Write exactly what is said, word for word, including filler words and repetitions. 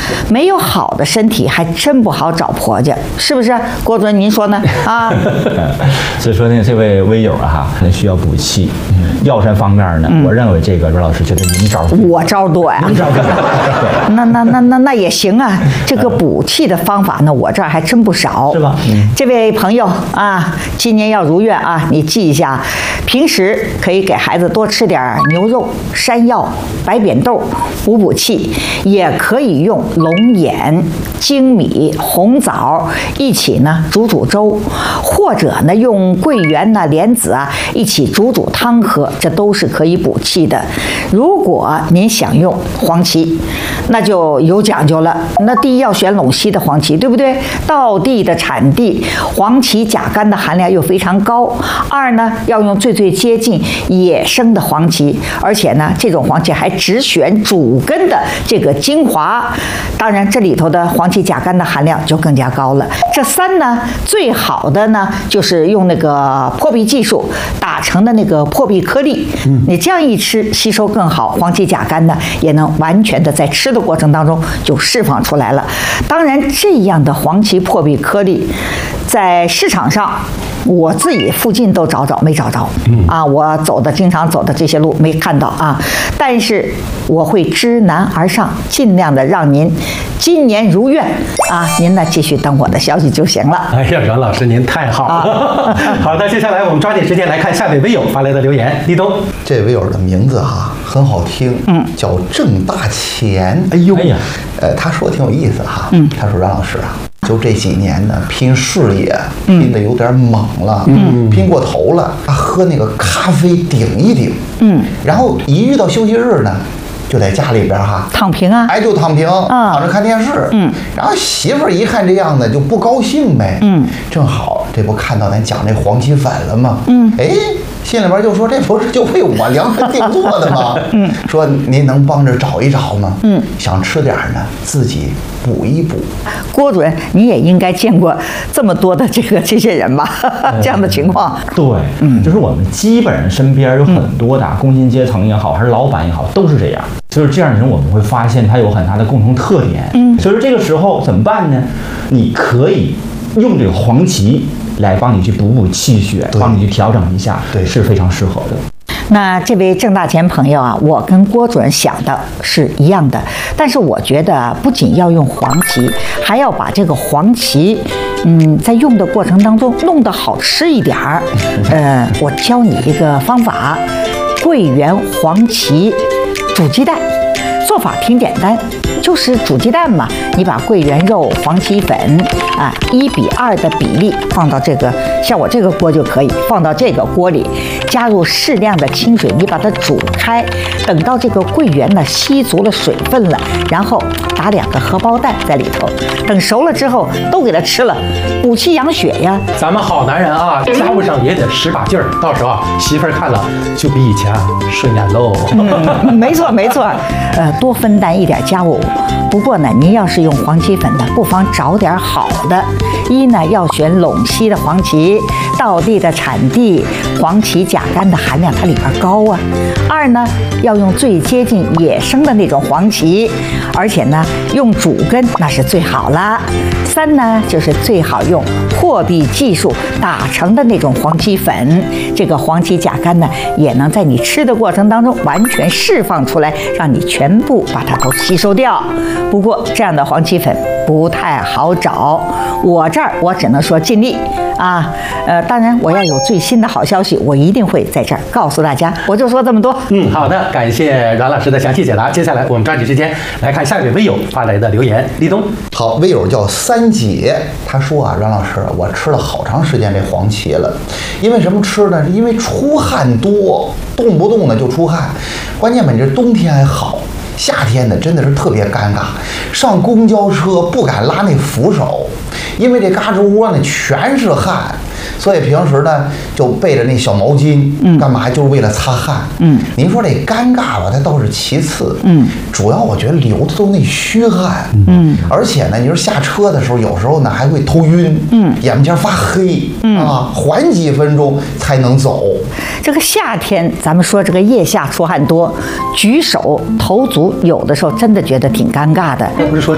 没有好的身体，还真不好找婆家，是不是？郭主任，您说呢？啊， 所以说呢，这位微友啊，很需要补气。药膳方面呢，嗯、我认为这个阮老师觉得您招多， 我招多呀。 您招多， 那那那那那也行啊。这个补气的方法呢，我这儿还真不少， 是吧？嗯、 这位朋友啊，今年要如愿啊，你记一下，平时可以给孩子多吃点牛肉、山药、白扁豆，补补气，也可以用龙眼、粳米、红枣一起呢煮煮粥，或者呢用桂圆呐、莲子啊一起煮煮汤喝，这都是可以补气的。如果您想用黄芪，那就有讲究了。那第一要选陇西的黄芪，对不对？道地的产地，黄芪甲苷的含量又非常高。二呢，要用最最接近野生的黄芪，而且呢，这种黄芪还只选主根的这个精华。当然，这里头的黄芪甲苷的含量就更加高了。这三呢，最好的呢，就是用那个破壁技术打成的那个破壁颗粒，嗯，你这样一吃，吸收更好，黄芪甲苷呢也能完全的在吃的过程当中就释放出来了。当然，这样的黄芪破壁颗粒，在市场上，我自己附近都找找没找着，嗯啊，我走的经常走的这些路没看到啊。但是我会知难而上，尽量的让您今年如愿啊。您呢继续等我的消息就行了。 哎呀，阮老师您太好了。啊、好的，接下来我们抓紧时间来看下位微友发来的留言。立冬， 这微友的名字哈、啊、很好听，嗯，叫郑大钱。 哎呦，哎呀， 呃，他说的挺有意思哈， 嗯， 他说阮老师啊。就这几年呢，拼事业拼得有点猛了，嗯，拼过头了。他喝那个咖啡顶一顶，嗯，然后一遇到休息日呢，就在家里边哈躺平啊， 哎，就躺平，嗯、躺着看电视，嗯，然后媳妇儿一看这样子就不高兴呗，嗯，正好这不看到咱讲这黄芪粉了吗？嗯，哎。心里边就说这不是就为我量身定做的吗？嗯，说您能帮着找一找吗？嗯，想吃点呢，自己补一补。 郭主任，你也应该见过这么多的这个这些人吧？这样的情况。 对，嗯，就是我们基本上身边有很多的工薪阶层也好，还是老板也好，都是这样。就是这样的人，我们会发现他有很大的共同特点。嗯，所以说这个时候怎么办呢？你可以用这个黄芪来帮你去补补气血，帮你去调整一下，对，是非常适合的。 那这位郑大钱朋友啊，我跟郭主任想的是一样的，但是我觉得不仅要用黄芪，还要把这个黄芪，嗯，在用的过程当中弄得好吃一点儿。呃，我教你一个方法：桂圆、黄芪煮鸡蛋。做法挺简单，就是煮鸡蛋嘛。你把桂圆肉、黄芪粉啊一比二的比例放到这个，像我这个锅就可以放到这个锅里，加入适量的清水，你把它煮开。等到这个桂圆呢吸足了水分了，然后打两个荷包蛋在里头，等熟了之后都给它吃了，补气养血呀。 咱们好男人啊，家务上也得使把劲儿，到时候啊媳妇儿看了就比以前顺眼喽。 嗯，没错没错，呃。多分担一点家务，不过呢，您要是用黄芪粉呢，不妨找点好的。一呢，要选陇西的黄芪，道地的产地，黄芪甲苷的含量它里边高啊。二呢，要用最接近野生的那种黄芪，而且呢，用主根那是最好了。三呢，就是最好用破壁技术打成的那种黄芪粉，这个黄芪甲苷呢，也能在你吃的过程当中完全释放出来，让你全部把它都吸收掉。不过这样的黄芪粉不太好找，我这儿我只能说尽力啊。呃，当然我要有最新的好消息，我一定会在这儿告诉大家。我就说这么多。 嗯，好的，感谢阮老师的详细解答。接下来我们抓紧时间来看下一位微友发来的留言。立冬， 好，微友叫三姐，他说啊，阮老师，我吃了好长时间这黄芪了，因为什么吃呢？因为出汗多，动不动呢就出汗，关键吧，你这冬天还好。夏天呢，真的是特别尴尬，上公交车不敢拉那扶手，因为这嘎吱窝呢全是汗，所以平时呢就备着那小毛巾，嗯，干嘛就是为了擦汗，嗯，您说这尴尬吧，它倒是其次，嗯，主要我觉得流的都那虚汗，嗯，而且呢，你说下车的时候，有时候呢还会头晕，嗯，眼前发黑，嗯啊，缓几分钟才能走。 这个夏天，咱们说这个腋下出汗多，举手投足有的时候真的觉得挺尴尬的。 不是说